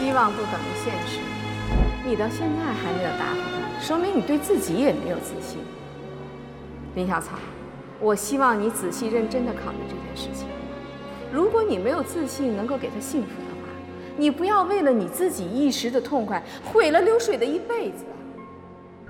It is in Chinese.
希望不等于现实，你到现在还没有答复他，说明你对自己也没有自信。林小草，我希望你仔细认真地考虑这件事情。如果你没有自信能够给他幸福的话，你不要为了你自己一时的痛快，毁了流水的一辈子啊！